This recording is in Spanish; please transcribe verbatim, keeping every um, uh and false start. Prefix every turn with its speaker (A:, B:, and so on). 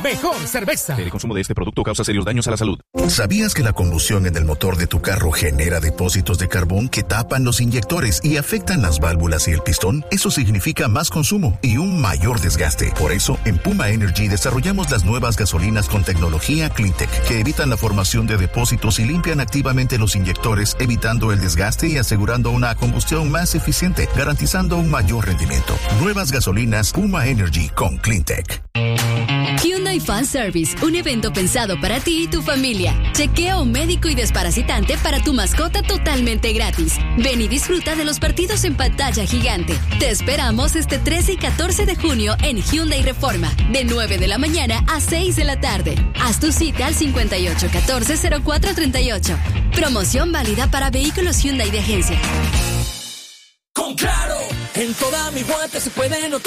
A: mejor cerveza.
B: El consumo de este producto causa serios daños a la salud.
C: ¿Sabías que la combustión en el motor de tu carro genera depósitos de carbón que tapan los inyectores y afectan las válvulas y el pistón? Eso significa más consumo y un mayor desgaste. Por eso, en Puma Energy desarrollamos las nuevas gasolinas con tecnología Cleantech que evitan la formación de depósitos y limpian activamente los inyectores, evitando el desgaste y asegurando una combustión más eficiente, garantizando un mayor rendimiento. Nuevas gasolinas Puma Energy con Cleantech.
D: Hyundai Fan Service, un evento pensado para ti y tu familia. Chequeo médico y desparasitante para tu mascota totalmente gratis. Ven y disfruta de los partidos en pantalla gigante. Te esperamos este trece y catorce de junio en Hyundai Reforma, de nueve de la mañana a seis de la tarde. Haz tu cita al cincuenta y ocho catorce cero cuatro treinta y ocho. Promoción válida para vehículos Hyundai de agencia.
E: Con Claro, en toda mi guante se puede notar